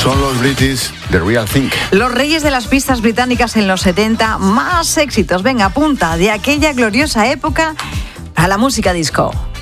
Son los British, The Real Thing. Los reyes de las pistas británicas en los 70, más éxitos. Venga, apunta de aquella gloriosa época a la música disco.